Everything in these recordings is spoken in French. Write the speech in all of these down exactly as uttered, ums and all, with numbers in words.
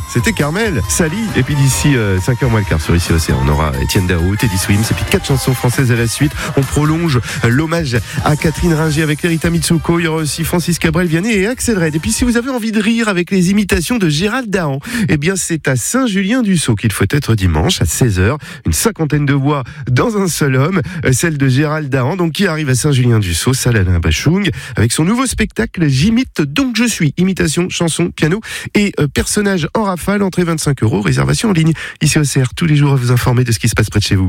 c'était Carmel, Sally. Et puis d'ici euh, cinq heures moins le quart sur Ici Océan, on aura Étienne Daou, Teddy Swims et puis quatre chansons françaises à la suite. On prolonge l'hommage à Catherine Ringer avec Rita Mitsuko. Il y aura aussi Francis Cabrel, Vianney et Axel Red. Et puis si vous avez envie de rire avec les imitations de Gérald Dahan, eh bien c'est à Saint-Julien-du-Sault qu'il faut être dimanche à seize heures. Une cinquantaine de voix dans un seul homme, celle de Gérald Dahan, donc qui arrive à Saint-Julien-du-Sault, salle Alain Bachung, avec son nouveau spectacle J'imite donc je suis. Imitation, chanson, piano et euh, personnage en rafale. Entrée vingt-cinq euros, réservation en ligne. Ici au C R, tous les jours à vous informer de ce qui se passe près de chez vous.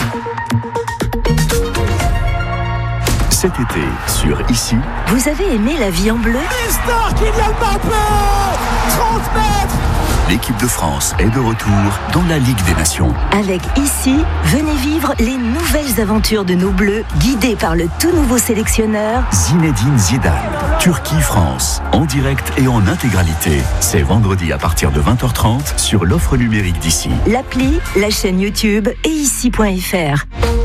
Cet été, sur Ici. Vous avez aimé La vie en bleu ? Mister Kylian Mbappé, trente mètres. L'équipe de France est de retour dans la Ligue des Nations. Avec Ici, venez vivre les nouvelles aventures de nos Bleus, guidés par le tout nouveau sélectionneur Zinedine Zidane. Turquie-France, en direct et en intégralité. C'est vendredi à partir de vingt heures trente sur l'offre numérique d'Ici. L'appli, la chaîne YouTube et ici point f r.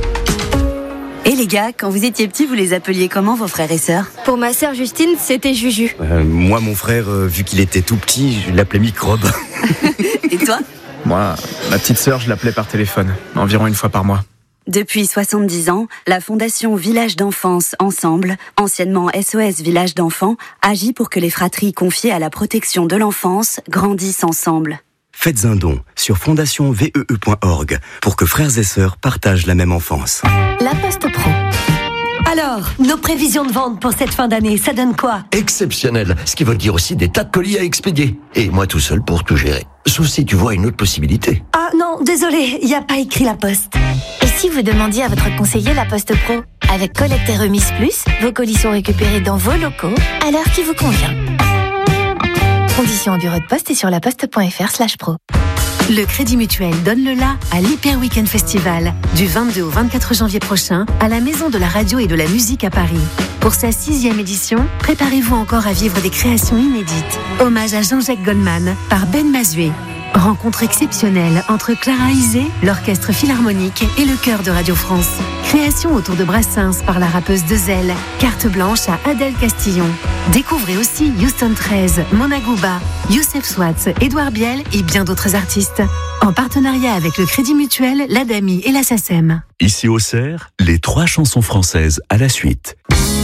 Et les gars, quand vous étiez petits, vous les appeliez comment vos frères et sœurs ? Pour ma sœur Justine, c'était Juju. Euh, moi, mon frère, euh, vu qu'il était tout petit, je l'appelais Microbe. Et toi ? Moi, ma petite sœur, je l'appelais par téléphone, environ une fois par mois. Depuis soixante-dix ans, la Fondation Village d'Enfance Ensemble, anciennement S O S Village d'Enfants, agit pour que les fratries confiées à la protection de l'enfance grandissent ensemble. Faites un don sur fondation vee point org pour que frères et sœurs partagent la même enfance. La Poste Pro. Alors, nos prévisions de vente pour cette fin d'année, ça donne quoi ? Exceptionnel, ce qui veut dire aussi des tas de colis à expédier. Et moi tout seul pour tout gérer. Sauf si tu vois une autre possibilité. Ah non, désolé, il n'y a pas écrit La Poste. Et si vous demandiez à votre conseiller La Poste Pro ? Avec collecte et remise plus, vos colis sont récupérés dans vos locaux à l'heure qui vous convient. Conditions au bureau de poste et sur laposte point f r slash pro. Le Crédit Mutuel donne le la à l'Hyper Weekend Festival du vingt-deux au vingt-quatre janvier prochain à la Maison de la Radio et de la Musique à Paris. Pour sa sixième édition, préparez-vous encore à vivre des créations inédites. Hommage à Jean-Jacques Goldman par Ben Mazué. Rencontre exceptionnelle entre Clara Isé, l'Orchestre Philharmonique et le Chœur de Radio France. Création autour de Brassens par la rappeuse Dezel. Carte blanche à Adèle Castillon. Découvrez aussi Houston treize, Mona Gouba, Youssef Swatz, Édouard Biel et bien d'autres artistes. En partenariat avec le Crédit Mutuel, l'Adami et la SACEM. Ici au C E R, les trois chansons françaises à la suite.